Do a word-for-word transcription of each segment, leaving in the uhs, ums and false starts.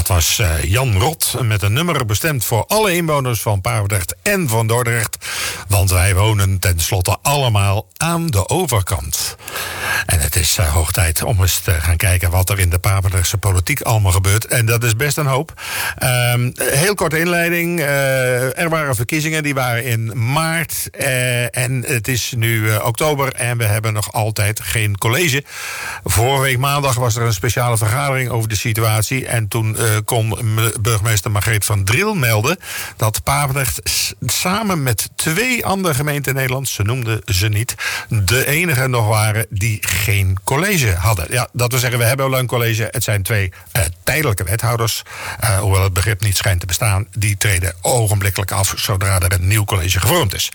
Dat was uh, Jan Rot met een nummer bestemd voor alle inwoners van Papendrecht en van Dordrecht. Want wij wonen tenslotte allemaal aan de overkant. En het is uh, hoog tijd om eens te gaan kijken wat er in de Papendrechtse politiek allemaal gebeurt. En dat is best een hoop. Um, heel korte inleiding. Uh, er waren verkiezingen, die waren in maart. Uh, en het is nu uh, oktober en we hebben nog altijd geen college. Vorige week maandag was er een speciale vergadering over de situatie. En toen uh, kon burgemeester Margreet van Driel melden dat Papendrecht s- samen met twee andere gemeenten in Nederland, ze noemden ze niet, de enige nog waren die geen college hadden. Ja, dat wil zeggen, we hebben al een college. Het zijn twee uh, tijdelijke wethouders. Uh, hoewel het begrip niet schijnt te bestaan. Die treden ogenblikkelijk af zodra er een nieuw college gevormd is.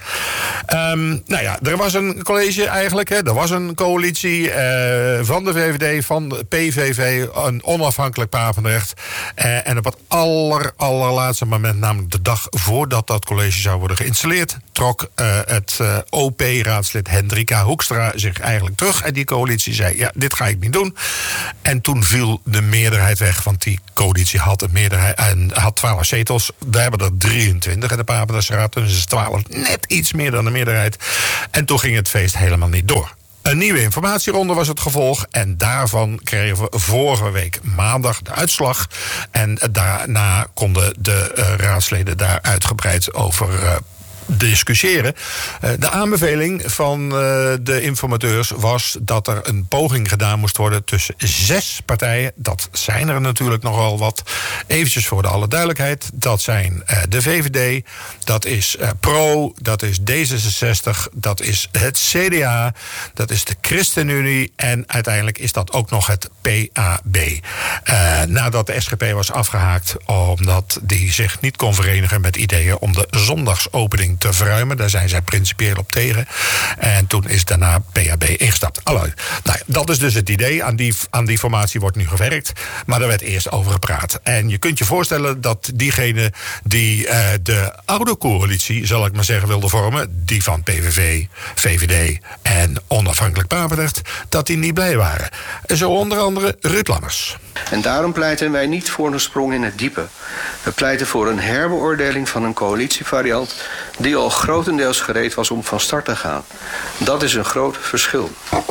Um, nou ja, er was een college eigenlijk. Hè. Er was een coalitie uh, van de V V D, van de P V V, een onafhankelijk Papendrecht. Uh, en op het aller, allerlaatste moment, namelijk de dag voordat dat college zou worden geïnstalleerd, trok uh, het uh, O P-raadslid Hendrika Hoekstra zich eigenlijk terug. En die coalitie zei, ja, dit ga ik niet doen. En toen viel de meerderheid weg, want die coalitie had een meerderheid en had twaalf zetels. We hebben er drieëntwintig in de Papendrechtse Raad, dus is twaalf net iets meer dan de meerderheid. En toen ging het feest helemaal niet door. Een nieuwe informatieronde was het gevolg. En daarvan kregen we vorige week maandag de uitslag. En daarna konden de uh, raadsleden daar uitgebreid over uh, discussiëren. Uh, de aanbeveling van uh, de informateurs was dat er een poging gedaan moest worden tussen zes partijen. Dat zijn er natuurlijk nogal wat. Eventjes voor de alle duidelijkheid. Dat zijn uh, de V V D, dat is uh, Pro, dat is D zesenzestig, dat is het C D A, dat is de ChristenUnie en uiteindelijk is dat ook nog het P A B. Uh, nadat de S G P was afgehaakt omdat die zich niet kon verenigen met ideeën om de zondagsopening te verruimen. Daar zijn zij principieel op tegen. En toen is daarna P A B ingestapt. Allee, nou ja, dat is dus het idee. Aan die, aan die formatie wordt nu gewerkt. Maar daar werd eerst over gepraat. En je kunt je voorstellen dat diegene die uh, de oude coalitie, zal ik maar zeggen, wilde vormen, die van P V V, V V D en onafhankelijk Papendrecht, dat die niet blij waren. Zo onder andere Ruud Lammers. En daarom pleiten wij niet voor een sprong in het diepe. We pleiten voor een herbeoordeling van een coalitievariant die al grotendeels gereed was om van start te gaan. Dat is een groot verschil.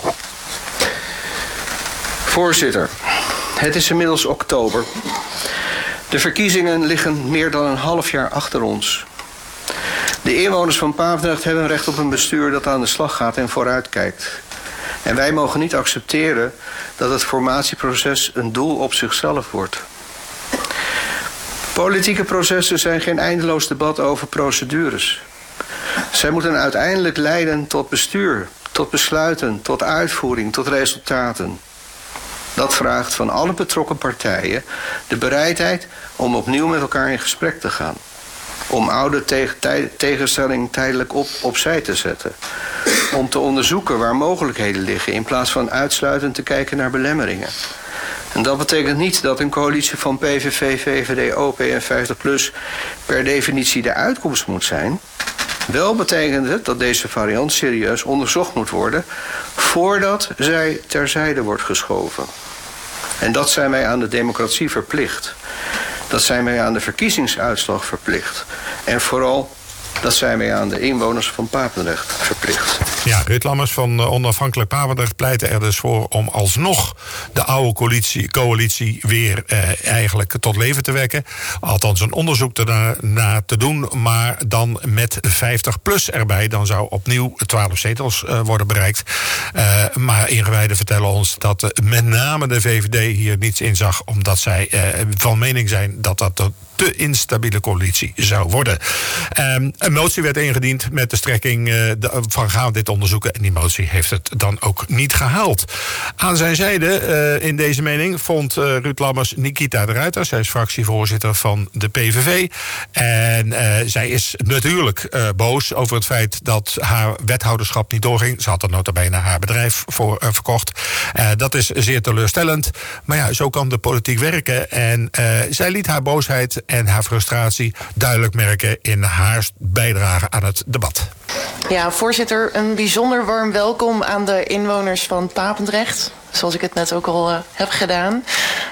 Voorzitter, het is inmiddels oktober. De verkiezingen liggen meer dan een half jaar achter ons. De inwoners van Papendrecht hebben recht op een bestuur dat aan de slag gaat en vooruitkijkt. En wij mogen niet accepteren dat het formatieproces een doel op zichzelf wordt. Politieke processen zijn geen eindeloos debat over procedures. Zij moeten uiteindelijk leiden tot bestuur, tot besluiten, tot uitvoering, tot resultaten. Dat vraagt van alle betrokken partijen de bereidheid om opnieuw met elkaar in gesprek te gaan. Om oude tegen, tij, tegenstelling tijdelijk op, opzij te zetten. Om te onderzoeken waar mogelijkheden liggen in plaats van uitsluitend te kijken naar belemmeringen. En dat betekent niet dat een coalitie van P V V, V V D, O P en vijftig plus per definitie de uitkomst moet zijn. Wel betekent het dat deze variant serieus onderzocht moet worden voordat zij terzijde wordt geschoven. En dat zijn wij aan de democratie verplicht. Dat zijn wij aan de verkiezingsuitslag verplicht. En vooral, dat zijn wij aan de inwoners van Papendrecht verplicht. Ja, Ruud Lammers van onafhankelijk Papendrecht pleitte er dus voor om alsnog de oude coalitie, coalitie weer eh, eigenlijk tot leven te wekken. Althans een onderzoek ernaar te doen, maar dan met vijftig plus erbij. Dan zou opnieuw twaalf zetels uh, worden bereikt. Uh, maar ingewijden vertellen ons dat uh, met name de V V D hier niets in zag, omdat zij uh, van mening zijn dat dat de te instabiele coalitie zou worden. Um, een motie werd ingediend met de strekking uh, de, van gaan we dit onderzoeken. En die motie heeft het dan ook niet gehaald. Aan zijn zijde uh, in deze mening vond uh, Ruud Lammers Nikita de Ruiter. Zij is fractievoorzitter van de P V V. En uh, zij is natuurlijk uh, boos over het feit dat haar wethouderschap niet doorging. Ze had er nota bene haar bedrijf voor uh, verkocht. Uh, dat is zeer teleurstellend. Maar ja, zo kan de politiek werken. En uh, zij liet haar boosheid en haar frustratie duidelijk merken in haar bijdrage aan het debat. Ja, voorzitter, een bijzonder warm welkom aan de inwoners van Papendrecht. Zoals ik het net ook al uh, heb gedaan.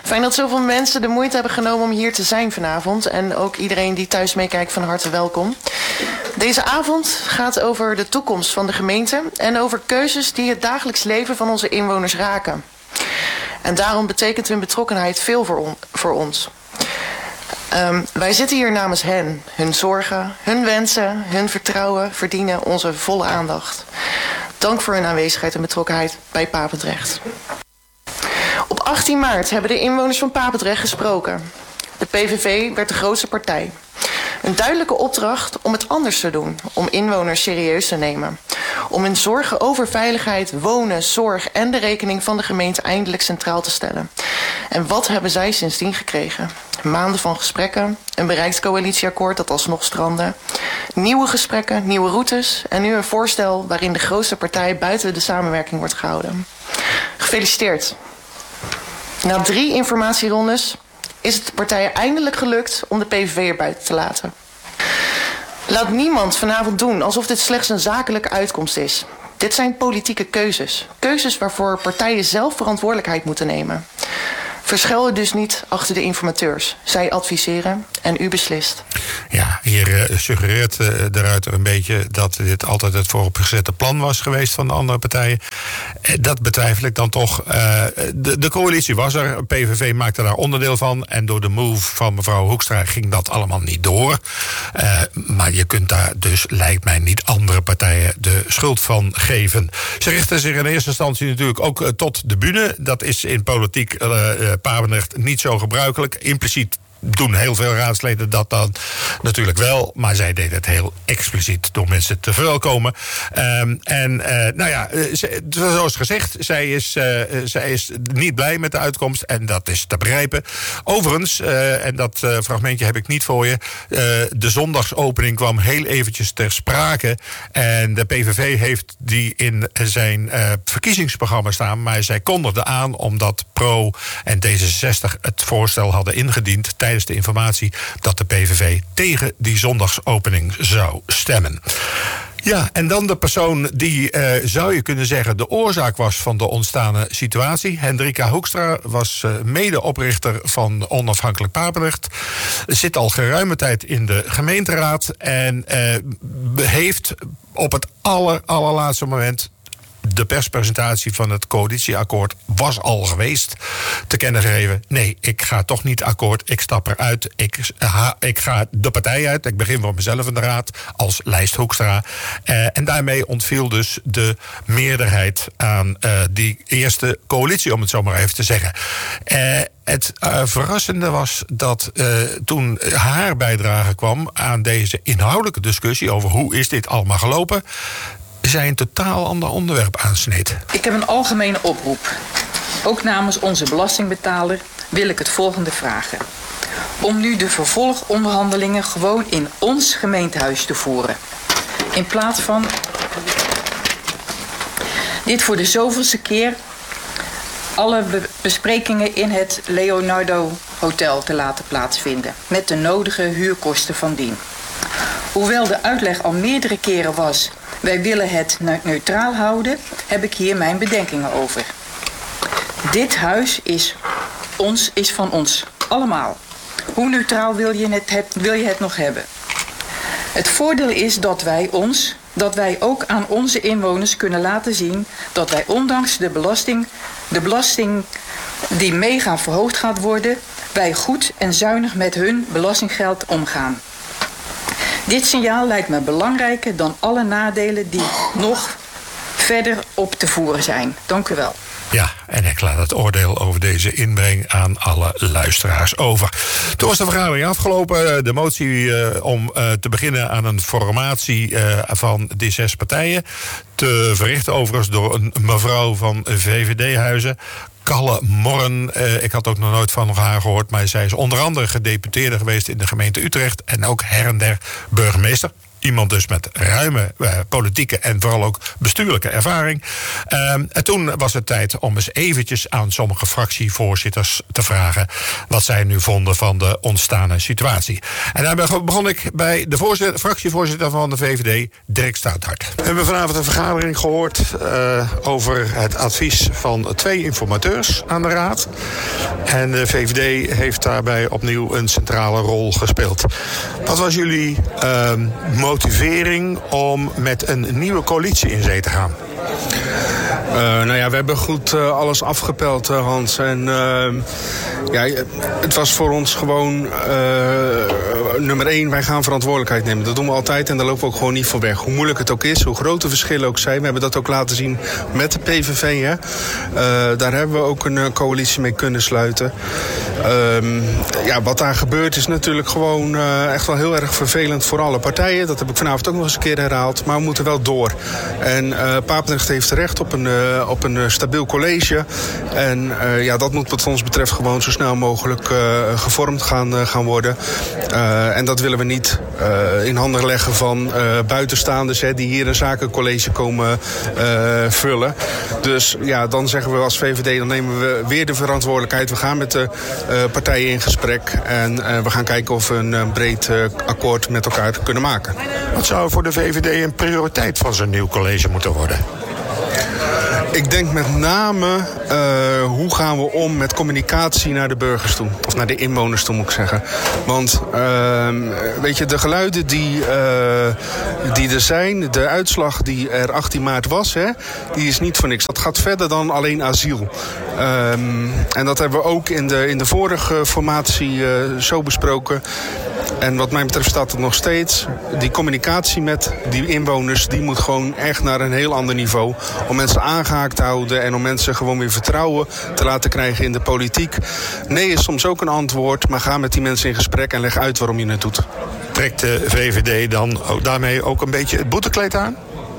Fijn dat zoveel mensen de moeite hebben genomen om hier te zijn vanavond. En ook iedereen die thuis meekijkt, van harte welkom. Deze avond gaat over de toekomst van de gemeente en over keuzes die het dagelijks leven van onze inwoners raken. En daarom betekent hun betrokkenheid veel voor, on- voor ons. Um, wij zitten hier namens hen. Hun zorgen, hun wensen, hun vertrouwen verdienen onze volle aandacht. Dank voor hun aanwezigheid en betrokkenheid bij Papendrecht. Op achttien maart hebben de inwoners van Papendrecht gesproken. De P V V werd de grootste partij. Een duidelijke opdracht om het anders te doen, om inwoners serieus te nemen. Om hun zorgen over veiligheid, wonen, zorg en de rekening van de gemeente eindelijk centraal te stellen. En wat hebben zij sindsdien gekregen? Maanden van gesprekken, een bereikt coalitieakkoord dat alsnog strandde, nieuwe gesprekken, nieuwe routes en nu een voorstel waarin de grootste partij buiten de samenwerking wordt gehouden. Gefeliciteerd. Na drie informatierondes is het de partijen eindelijk gelukt om de P V V er buiten te laten. Laat niemand vanavond doen alsof dit slechts een zakelijke uitkomst is. Dit zijn politieke keuzes. Keuzes waarvoor partijen zelf verantwoordelijkheid moeten nemen. Verschuil je dus niet achter de informateurs. Zij adviseren en u beslist. Ja, hier uh, suggereert uh, de Ruiter een beetje dat dit altijd het vooropgezette plan was geweest van de andere partijen. Uh, dat betwijfel ik dan toch. Uh, de, de coalitie was er, P V V maakte daar onderdeel van. En door de move van mevrouw Hoekstra ging dat allemaal niet door. Uh, maar je kunt daar dus, lijkt mij, niet andere partijen de schuld van geven. Ze richten zich in eerste instantie natuurlijk ook uh, tot de bühne. Dat is in politiek uh, uh, Papendrecht niet zo gebruikelijk. Impliciet doen heel veel raadsleden dat dan natuurlijk wel. Maar zij deden het heel expliciet door mensen te verwelkomen. Um, en uh, nou ja, ze, zoals gezegd, zij is, uh, zij is niet blij met de uitkomst. En dat is te begrijpen. Overigens, uh, en dat uh, fragmentje heb ik niet voor je. Uh, de zondagsopening kwam heel eventjes ter sprake. En de P V V heeft die in zijn uh, verkiezingsprogramma staan. Maar zij kondigde aan omdat Pro en D zesenzestig het voorstel hadden ingediend tijdens de informatie dat de P V V tegen die zondagsopening zou stemmen. Ja, en dan de persoon die, uh, zou je kunnen zeggen, de oorzaak was van de ontstane situatie. Hendrika Hoekstra was uh, medeoprichter van Onafhankelijk Papendrecht. Zit al geruime tijd in de gemeenteraad en uh, heeft op het aller, allerlaatste moment, de perspresentatie van het coalitieakkoord was al geweest, te kennen gegeven: nee, ik ga toch niet akkoord, ik stap eruit, ik, ha, ik ga de partij uit, ik begin voor mezelf in de raad als lijst Hoekstra. Uh, en daarmee ontviel dus de meerderheid aan uh, die eerste coalitie, om het zo maar even te zeggen. Uh, Het uh, verrassende was dat uh, toen haar bijdrage kwam aan deze inhoudelijke discussie over hoe is dit allemaal gelopen, zij een totaal ander onderwerp aansneed. Ik heb een algemene oproep. Ook namens onze belastingbetaler wil ik het volgende vragen. Om nu de vervolgonderhandelingen gewoon in ons gemeentehuis te voeren. In plaats van dit voor de zoveelste keer alle be- besprekingen in het Leonardo Hotel te laten plaatsvinden. Met de nodige huurkosten van dien. Hoewel de uitleg al meerdere keren was: wij willen het neutraal houden, heb ik hier mijn bedenkingen over. Dit huis is, ons, is van ons, allemaal. Hoe neutraal wil je het, het, wil je het nog hebben? Het voordeel is dat wij ons, dat wij ook aan onze inwoners kunnen laten zien dat wij ondanks de belasting, de belasting die mega verhoogd gaat worden, wij goed en zuinig met hun belastinggeld omgaan. Dit signaal lijkt me belangrijker dan alle nadelen die nog verder op te voeren zijn. Dank u wel. Ja, en ik laat het oordeel over deze inbreng aan alle luisteraars over. Toen was de vergadering afgelopen. De motie uh, om uh, te beginnen aan een formatie uh, van die zes partijen. Te verrichten overigens door een mevrouw van V V D-huizen. Kalle Morren, uh, ik had ook nog nooit van haar gehoord, maar zij is onder andere gedeputeerde geweest in de gemeente Utrecht en ook her en der burgemeester. Iemand dus met ruime uh, politieke en vooral ook bestuurlijke ervaring. Uh, en toen was het tijd om eens eventjes aan sommige fractievoorzitters te vragen wat zij nu vonden van de ontstane situatie. En daarbij begon ik bij de voorzitter, fractievoorzitter van de V V D, Dirk Stouthart. We hebben vanavond een vergadering gehoord uh, over het advies van twee informateurs aan de Raad. En de V V D heeft daarbij opnieuw een centrale rol gespeeld. Wat was jullie uh, motivering om met een nieuwe coalitie in zee te gaan? Uh, nou ja, we hebben goed uh, alles afgepeld, uh, Hans. En uh, ja, het was voor ons gewoon uh, nummer één, wij gaan verantwoordelijkheid nemen. Dat doen we altijd en daar lopen we ook gewoon niet voor weg. Hoe moeilijk het ook is, hoe groot de verschillen ook zijn. We hebben dat ook laten zien met de P V V. Hè. Uh, daar hebben we ook een uh, coalitie mee kunnen sluiten. Uh, ja, wat daar gebeurt is natuurlijk gewoon uh, echt wel heel erg vervelend voor alle partijen. Dat heb ik vanavond ook nog eens een keer herhaald. Maar we moeten wel door. En uh, Papendrecht heeft recht op een, uh, op een uh, stabiel college. En uh, ja, dat moet wat ons betreft gewoon zo snel mogelijk uh, gevormd gaan, uh, gaan worden. Uh, en dat willen we niet uh, in handen leggen van uh, buitenstaanders hè, die hier een zakencollege komen uh, vullen. Dus ja, dan zeggen we als V V D, dan nemen we weer de verantwoordelijkheid. We gaan met de uh, partijen in gesprek en uh, we gaan kijken of we een uh, breed uh, akkoord met elkaar kunnen maken. Wat zou voor de V V D een prioriteit van zo'n nieuw college moeten worden? Ik denk met name uh, hoe gaan we om met communicatie naar de burgers toe. Of naar de inwoners toe moet ik zeggen. Want uh, weet je, de geluiden die, uh, die er zijn, de uitslag die er achttien maart was, hè, die is niet voor niks. Dat gaat verder dan alleen asiel. Um, en dat hebben we ook in de, in de vorige formatie uh, zo besproken. En wat mij betreft staat het nog steeds. Die communicatie met die inwoners, die moet gewoon echt naar een heel ander niveau. Om mensen aangehaakt te houden en om mensen gewoon weer vertrouwen te laten krijgen in de politiek. Nee is soms ook een antwoord, maar ga met die mensen in gesprek en leg uit waarom je het doet. Trekt de V V D dan ook daarmee ook een beetje het boetekleed aan?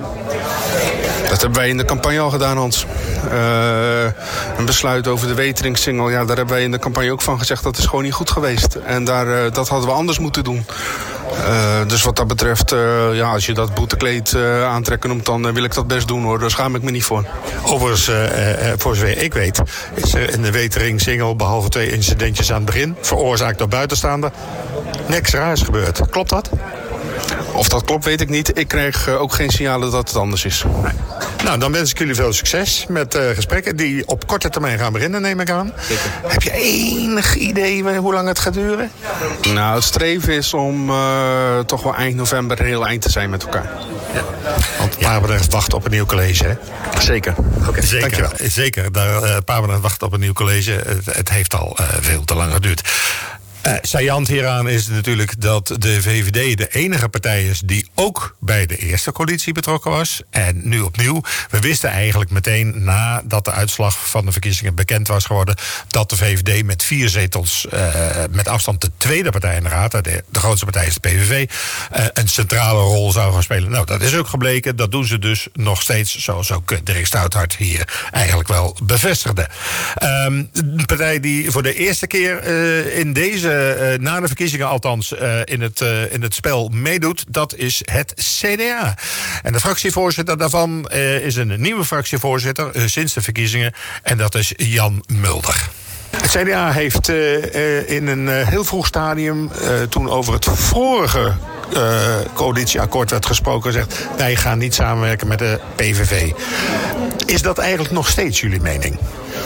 Dat hebben wij in de campagne al gedaan, Hans. Uh, een besluit over de Weteringssingel. Ja, daar hebben wij in de campagne ook van gezegd dat is gewoon niet goed geweest. En daar, uh, dat hadden we anders moeten doen. Uh, dus wat dat betreft, uh, ja, als je dat boetekleed uh, aantrekken noemt, dan uh, wil ik dat best doen hoor. Daar schaam ik me niet voor. Overigens, uh, uh, voor zover ik weet, is er in de Weteringssingel, behalve twee incidentjes aan het begin, veroorzaakt door buitenstaander, niks raars gebeurd. Klopt dat? Of dat klopt, weet ik niet. Ik krijg uh, ook geen signalen dat het anders is. Nee. Nou, dan wens ik jullie veel succes met uh, gesprekken die op korte termijn gaan beginnen, neem ik aan. Zeker. Heb je enig idee hoe lang het gaat duren? Nou, het streven is om uh, toch wel eind november een heel eind te zijn met elkaar. Ja. Want Papendrecht wacht op een nieuw college, hè? Zeker. Okay, zeker. Dankjewel. Zeker. Uh, Papendrecht wacht op een nieuw college. Het, het heeft al uh, veel te lang geduurd. Uh, saillant hieraan is natuurlijk dat de V V D de enige partij is die ook bij de eerste coalitie betrokken was. En nu opnieuw. We wisten eigenlijk meteen nadat de uitslag van de verkiezingen bekend was geworden, dat de V V D met vier zetels, uh, met afstand de tweede partij in de Raad, de, de grootste partij is de P V V, uh, een centrale rol zou gaan spelen. Nou, dat is ook gebleken. Dat doen ze dus nog steeds, zoals ook Dirk Stouthart hier eigenlijk wel bevestigde. Um, de partij die voor de eerste keer uh, in deze Uh, na de verkiezingen althans uh, in, het, uh, in het spel meedoet, dat is het C D A. En de fractievoorzitter daarvan uh, is een nieuwe fractievoorzitter uh, sinds de verkiezingen en dat is Jan Mulder. Het C D A heeft uh, uh, in een uh, heel vroeg stadium, uh, toen over het vorige uh, coalitieakkoord werd gesproken, gezegd wij gaan niet samenwerken met de P V V. Is dat eigenlijk nog steeds jullie mening?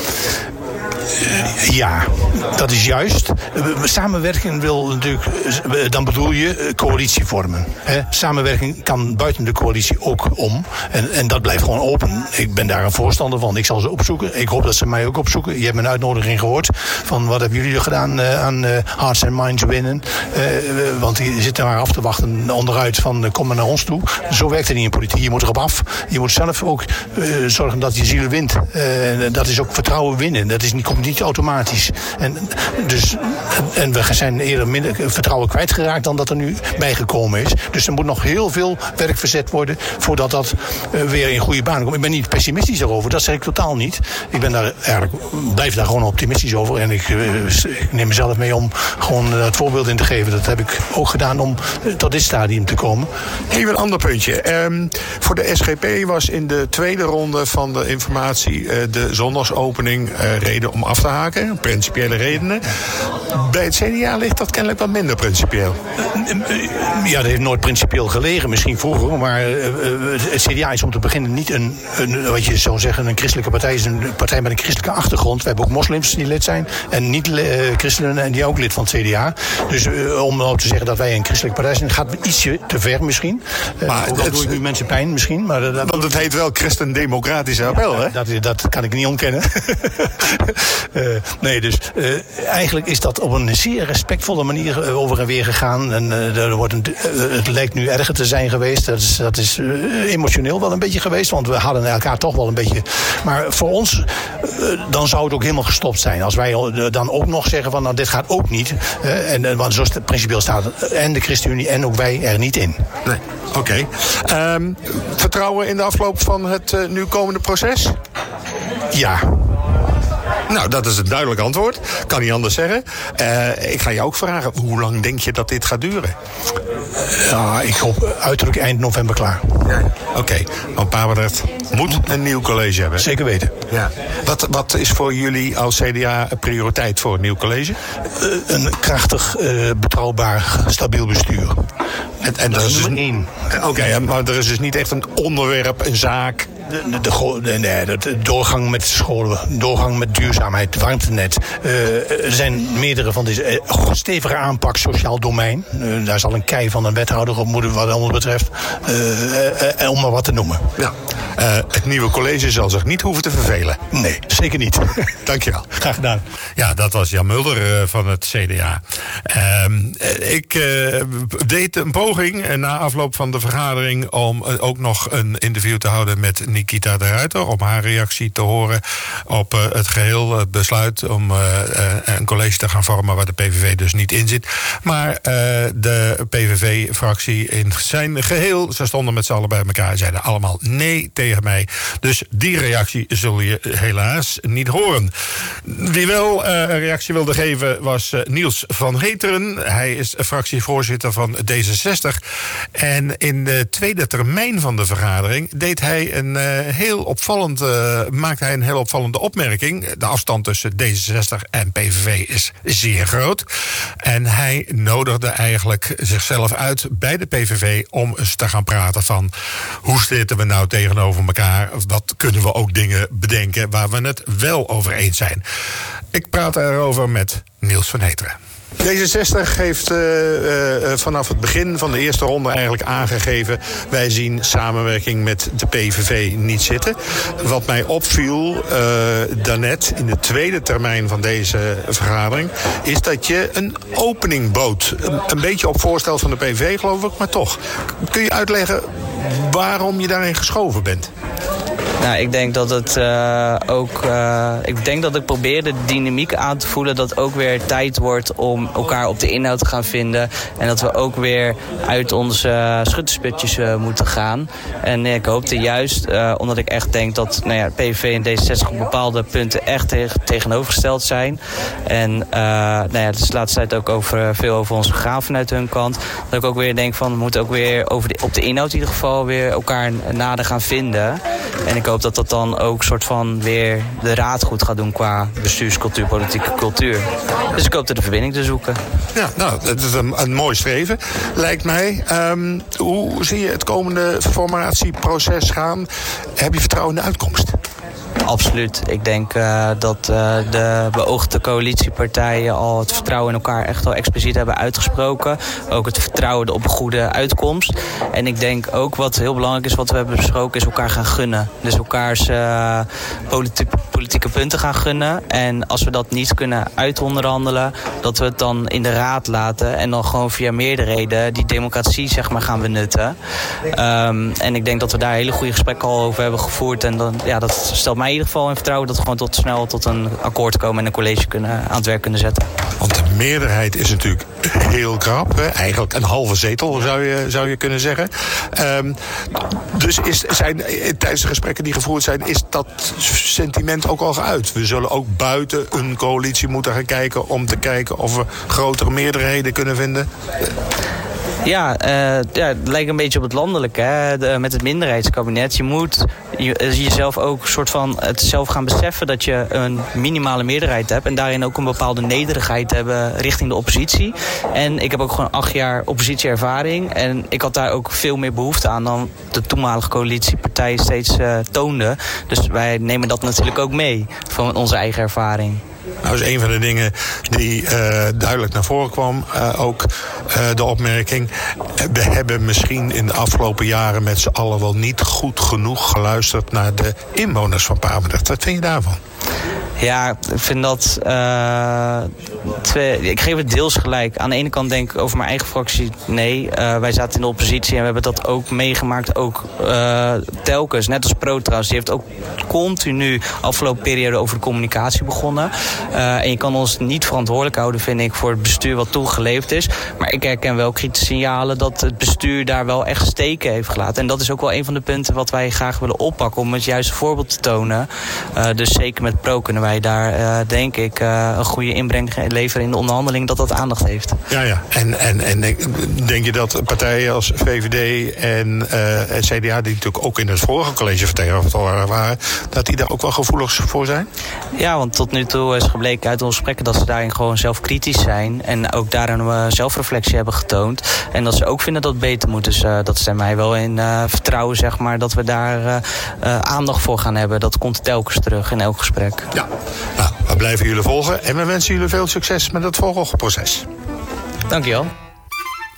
Uh, ja, dat is juist. Samenwerking wil natuurlijk, dan bedoel je coalitie vormen. Hè? Samenwerking kan buiten de coalitie ook om. En, en dat blijft gewoon open. Ik ben daar een voorstander van. Ik zal ze opzoeken. Ik hoop dat ze mij ook opzoeken. Je hebt mijn uitnodiging gehoord. Van wat hebben jullie gedaan uh, aan uh, Hearts and Minds winnen? Uh, want die zitten maar af te wachten onderuit van uh, kom maar naar ons toe. Zo werkt het niet in politiek. Je moet erop af. Je moet zelf ook uh, zorgen dat je ziel wint. Uh, dat is ook vertrouwen winnen. Dat is niet, komt niet automatisch dramatisch. En, dus, en we zijn eerder minder vertrouwen kwijtgeraakt dan dat er nu bijgekomen is. Dus er moet nog heel veel werk verzet worden voordat dat uh, weer in goede banen komt. Ik ben niet pessimistisch daarover, dat zeg ik totaal niet. Ik ben daar eigenlijk, blijf daar gewoon optimistisch over. En ik, uh, ik neem mezelf mee om gewoon uh, het voorbeeld in te geven. Dat heb ik ook gedaan om uh, tot dit stadium te komen. Even een ander puntje. Um, voor de S G P was in de tweede ronde van de informatie uh, de zondagsopening uh, reden om af te haken. Principiële redenen. Bij het C D A ligt dat kennelijk wat minder principieel. Ja, dat heeft nooit principieel gelegen, misschien vroeger. Maar uh, het C D A is om te beginnen niet een, een, wat je zou zeggen, een christelijke partij. Het is een partij met een christelijke achtergrond. We hebben ook moslims die lid zijn en niet-christenen uh, en die ook lid van het C D A. Dus uh, om nou te zeggen dat wij een christelijke partij zijn, gaat ietsje te ver misschien. Uh, maar ook al doe ik nu mensen pijn misschien. Maar, uh, want het heet wel Christen-Democratische Appel, ja, hè? Dat, dat kan ik niet ontkennen. uh, nee, dus uh, eigenlijk is dat op een zeer respectvolle manier over en weer gegaan. En uh, er wordt een, uh, het lijkt nu erger te zijn geweest. Dat is, dat is uh, emotioneel wel een beetje geweest, want we hadden elkaar toch wel een beetje. Maar voor ons, uh, dan zou het ook helemaal gestopt zijn. Als wij uh, dan ook nog zeggen van, nou, dit gaat ook niet. Uh, en, uh, want zo st- principieel staat en de ChristenUnie en ook wij er niet in. Nee, oké. Okay. Um, vertrouwen in de afloop van het uh, nu komende proces? Ja. Nou, dat is een duidelijk antwoord. Kan niet anders zeggen. Uh, ik ga je ook vragen, hoe lang denk je dat dit gaat duren? Ja, ik hoop uiterlijk eind november klaar. Ja. Oké, okay. Want Papendrecht moet een nieuw college hebben. Zeker weten. Ja. Wat, wat is voor jullie als C D A een prioriteit voor een nieuw college? Uh, een krachtig, uh, betrouwbaar, stabiel bestuur. En, en dat is dus één. Oké, okay, maar er is dus niet echt een onderwerp, een zaak. De, de, de, nee, de doorgang met scholen, doorgang met duurzaamheid, warmtenet. Uh, er zijn meerdere van deze uh, stevige aanpak sociaal domein. Uh, daar zal een kei van een wethouder op moeten wat ons betreft. Uh, uh, uh, om maar wat te noemen. Ja. Uh, het nieuwe college zal zich niet hoeven te vervelen. Nee, zeker niet. Dankjewel. Graag gedaan. Ja, dat was Jan Mulder uh, van het C D A. Uh, ik uh, deed een poging uh, na afloop van de vergadering om uh, ook nog een interview te houden met Nikita de Ruiter, om haar reactie te horen op uh, het geheel, het besluit om uh, uh, een college te gaan vormen waar de P V V dus niet in zit. Maar uh, de P V V-fractie in zijn geheel, ze stonden met z'n allen bij elkaar en zeiden allemaal nee tegen mij. Dus die reactie zul je helaas niet horen. Wie wel uh, een reactie wilde geven was uh, Niels van Heteren. Hij is fractievoorzitter van D zesenzestig. En in de tweede termijn van de vergadering deed hij een uh, heel opvallend, uh, maakte hij een heel opvallende opmerking. De afstand tussen D zesenzestig en P V V is zeer groot. En hij nodigde eigenlijk zichzelf uit bij de P V V om eens te gaan praten van hoe zitten we nou tegenover elkaar? Wat kunnen we ook dingen bedenken waar we het wel over eens zijn? Ik praat erover met Niels van Heteren. D zesenzestig heeft uh, uh, vanaf het begin van de eerste ronde eigenlijk aangegeven, wij zien samenwerking met de P V V niet zitten. Wat mij opviel uh, daarnet in de tweede termijn van deze vergadering is dat je een opening bood. Een, een beetje op voorstel van de P V V geloof ik, maar toch. Kun je uitleggen waarom je daarin geschoven bent? Nou, ik denk dat het uh, ook. Uh, ik denk dat ik probeer de dynamiek aan te voelen. Dat ook weer tijd wordt om elkaar op de inhoud te gaan vinden. En dat we ook weer uit onze uh, schuttersputjes uh, moeten gaan. En uh, ik hoopte juist, uh, omdat ik echt denk dat nou ja, P V V en D zesenzestig op bepaalde punten echt tegen, tegenovergesteld zijn. En uh, nou ja, het is de laatste tijd ook over, veel over ons gegaan vanuit hun kant. Dat ik ook weer denk van we moeten ook weer over de, op de inhoud in ieder geval weer elkaar nader gaan vinden. En ik hoop dat dat dan ook soort van weer de raad goed gaat doen qua bestuurscultuur, politieke cultuur. Dus ik hoop er de verbinding te zoeken. Ja, nou, dat is een, een mooi streven, lijkt mij. Um, hoe zie je het komende formatieproces gaan? Heb je vertrouwen in de uitkomst? Absoluut. Ik denk uh, dat uh, de beoogde coalitiepartijen al het vertrouwen in elkaar echt al expliciet hebben uitgesproken. Ook het vertrouwen op een goede uitkomst. En ik denk ook wat heel belangrijk is, wat we hebben besproken, is elkaar gaan gunnen. Dus elkaars uh, politi- politieke punten gaan gunnen. En als we dat niet kunnen uitonderhandelen, dat we het dan in de raad laten en dan gewoon via meerderheden die democratie zeg maar gaan benutten. Um, en ik denk dat we daar hele goede gesprekken al over hebben gevoerd. En dan, ja, dat stelt mij in ieder geval in vertrouwen dat we gewoon tot snel tot een akkoord komen en een college kunnen, aan het werk kunnen zetten. Want de meerderheid is natuurlijk heel krap. Hè? Eigenlijk een halve zetel zou je, zou je kunnen zeggen. Um, dus is, zijn, tijdens de gesprekken die gevoerd zijn, is dat sentiment ook al geuit. We zullen ook buiten een coalitie moeten gaan kijken om te kijken of we grotere meerderheden kunnen vinden. Ja, uh, ja, het lijkt een beetje op het landelijke, hè, de, met het minderheidskabinet. Je moet je, jezelf ook soort van het zelf gaan beseffen dat je een minimale meerderheid hebt. En daarin ook een bepaalde nederigheid hebben richting de oppositie. En ik heb ook gewoon acht jaar oppositieervaring. En ik had daar ook veel meer behoefte aan dan de toenmalige coalitiepartij steeds uh, toonde. Dus wij nemen dat natuurlijk ook mee van onze eigen ervaring. Nou, dat is een van de dingen die uh, duidelijk naar voren kwam. Uh, ook uh, de opmerking. We hebben misschien in de afgelopen jaren met z'n allen wel niet goed genoeg geluisterd naar de inwoners van Papendrecht. Wat vind je daarvan? Ja, ik vind dat... Uh, twee, ik geef het deels gelijk. Aan de ene kant denk ik over mijn eigen fractie, nee. Uh, wij zaten in de oppositie en we hebben dat ook meegemaakt. Ook uh, telkens, net als Pro trouwens. Die heeft ook continu afgelopen periode over de communicatie begonnen. Uh, en je kan ons niet verantwoordelijk houden, vind ik, voor het bestuur wat toegeleverd is. Maar ik herken wel kritische signalen dat het bestuur daar wel echt steken heeft gelaten. En dat is ook wel een van de punten wat wij graag willen oppakken om het juiste voorbeeld te tonen. Uh, dus zeker met Pro kunnen wij daar, uh, denk ik, uh, een goede inbreng leveren in de onderhandeling dat dat aandacht heeft. Ja, ja. En, en, en denk je dat partijen als V V D en uh, het C D A, die natuurlijk ook in het vorige college vertegenwoordigd waren, dat die daar ook wel gevoelig voor zijn? Ja, want tot nu toe is gebleken uit onze gesprekken dat ze daarin gewoon zelf kritisch zijn en ook daarin uh, zelfreflectie hebben getoond. En dat ze ook vinden dat het beter moet. Dus uh, dat stemt mij wel in uh, vertrouwen, zeg maar, dat we daar uh, uh, aandacht voor gaan hebben. Dat komt telkens terug in elk gesprek. Ja, nou, we blijven jullie volgen en we wensen jullie veel succes met het volgende proces. Dank je wel.